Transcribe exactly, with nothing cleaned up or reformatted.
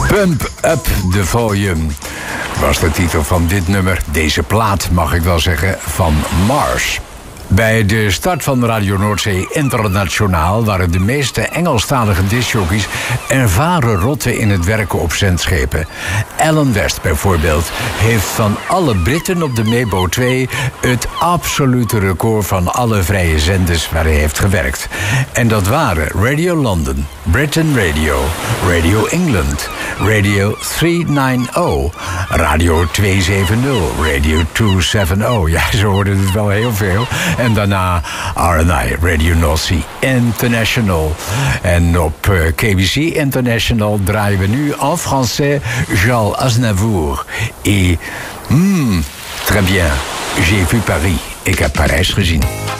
Pump Up the Volume was de titel van dit nummer. Deze plaat, mag ik wel zeggen, van Mars. Bij de start van Radio Noordzee Internationaal waren de meeste Engelstalige discjockeys ervaren rotten in het werken op zendschepen. Alan West bijvoorbeeld heeft van alle Britten op de Mebo twee het absolute record van alle vrije zenders waar hij heeft gewerkt. En dat waren Radio London, Britain Radio, Radio England, Radio driehonderdnegentig, Radio tweehonderdzeventig, Radio tweehonderdzeventig. Ja, ze hoorden het wel heel veel. En daarna R en I, Radio North Sea International. En op uh, K B C International draaien we nu en français Charles Aznavour. Et, hmm, très bien, j'ai vu Paris. Ik heb Parijs gezien.